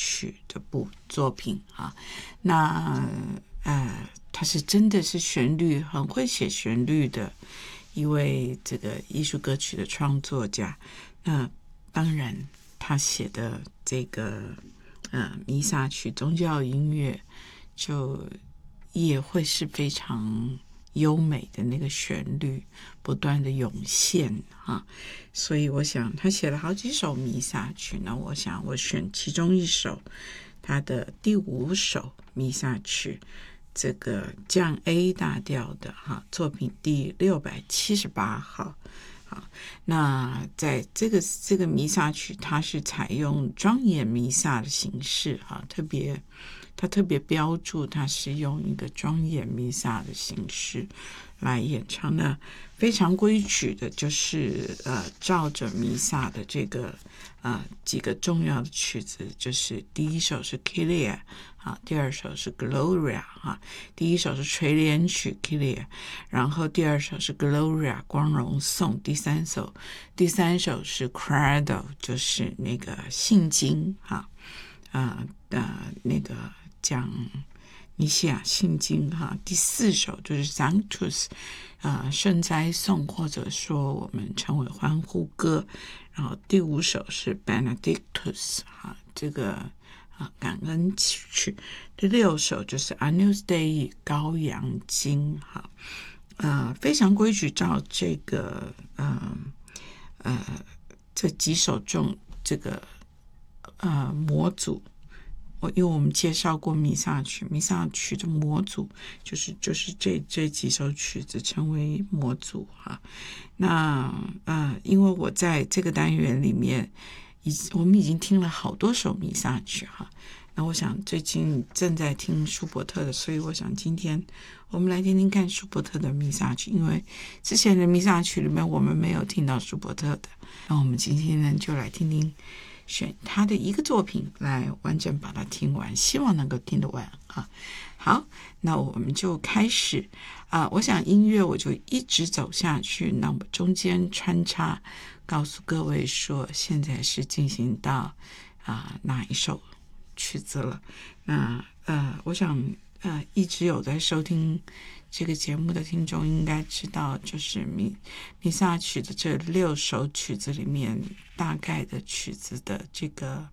曲这部作品啊。那他是真的是旋律很会写旋律的一位这个艺术歌曲的创作家。那当然他写的这个弥撒曲宗教音乐就也会是非常优美的那个旋律不断的涌现啊。所以我想他写了好几首弥撒曲呢，我想我选其中一首，他的第5首弥撒曲，这个降 A 大调的作品第678号。好，那在这个弥撒曲，它是采用庄严弥撒的形式他特别标注它是用一个庄严弥撒的形式来演唱的，非常规矩的，就是照着弥撒的这个几个重要的曲子，就是第一首是 Kyrie 第二首是 Gloria 第一首是垂怜曲 Kyrie， 然后第二首是 Gloria 光荣颂，第三首是 Credo 就是那个信经那个讲尼西亚信经第4首就是 Sanctus 圣哉颂，或者说我们称为欢呼歌，然后第5首是 Benedictus 这个感恩曲，第6首就是 Agnus Dei 羔羊经非常规矩，照这个这几首中这个模组，因为我们介绍过弥撒曲的模组就是这几首曲子称为模组那因为我在这个单元里面我们已经听了好多首弥撒曲那我想最近正在听舒伯特的，所以我想今天我们来听听看舒伯特的弥撒曲，因为之前的弥撒曲里面我们没有听到舒伯特的，那我们今天呢就来听听选他的一个作品来完整把它听完，希望能够听得完好，那我们就开始我想音乐我就一直走下去，那我中间穿插告诉各位说现在是进行到哪一首曲子了。那我想一直有在收听这个节目的听众应该知道，就是弥撒曲的这6首曲子里面大概的曲子的这个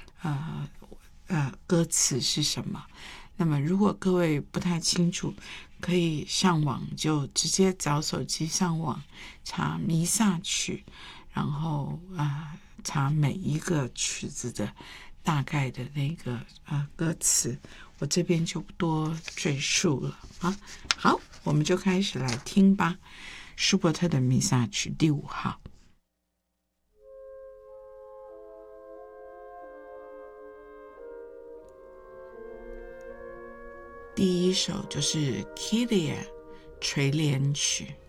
歌词是什么。那么如果各位不太清楚，可以上网就直接找手机上网查弥撒曲，然后查每一个曲子的大概的那个歌词，我这边就不多赘述了好，我们就开始来听吧。舒伯特的弥撒曲第5号。第1首就是 Kyrie 垂怜曲。